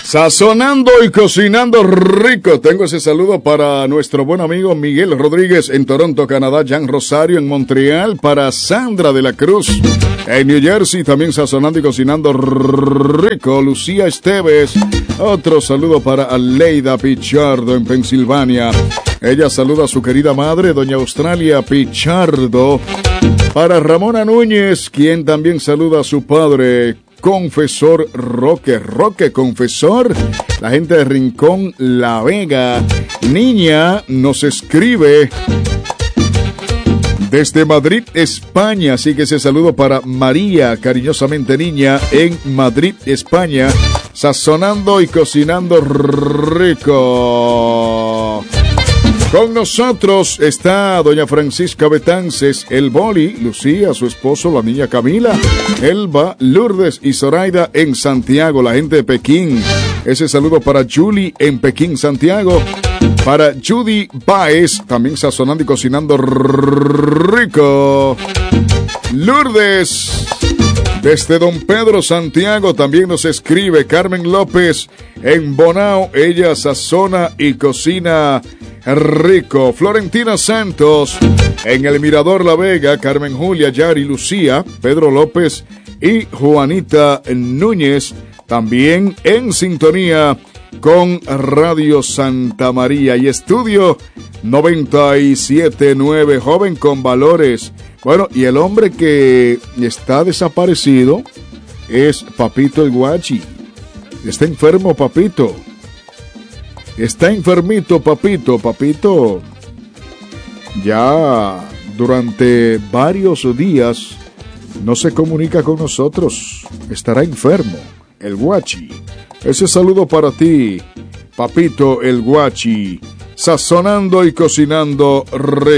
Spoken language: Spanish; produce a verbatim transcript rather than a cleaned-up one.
Sazonando y cocinando rico. Tengo ese saludo para nuestro buen amigo Miguel Rodríguez en Toronto, Canadá, Jan Rosario en Montreal, para Sandra de la Cruz en New Jersey, también sazonando y cocinando rico, Lucía Esteves. Otro saludo para Aleida Pichardo en Pensilvania. Ella saluda a su querida madre, doña Australia Pichardo. Para Ramona Núñez, quien también saluda a su padre, Confesor Roque, Roque Confesor, la gente de Rincón La Vega. Niña nos escribe desde Madrid, España, así que ese saludo para María, cariñosamente Niña, en Madrid, España, sazonando y cocinando rico. Con nosotros está doña Francisca Betances, el Boli, Lucía, su esposo, la niña Camila, Elba, Lourdes y Zoraida en Santiago, la gente de Pekín. Ese saludo para Julie en Pekín, Santiago. Para Judy Baez, también sazonando y cocinando rico. Lourdes, desde Don Pedro, Santiago, también nos escribe Carmen López en Bonao. Ella sazona y cocina rico. Florentina Santos en el Mirador La Vega, Carmen Julia, Yari, Lucía, Pedro López y Juanita Núñez, también en sintonía con Radio Santa María y Estudio noventa y siete punto nueve, joven con valores. Bueno, y el hombre que está desaparecido es Papito el Guachi. Está enfermo, Papito. Está enfermito, Papito. Papito ya durante varios días no se comunica con nosotros. Estará enfermo, el Guachi. Ese saludo para ti, Papito el Guachi, sazonando y cocinando rico.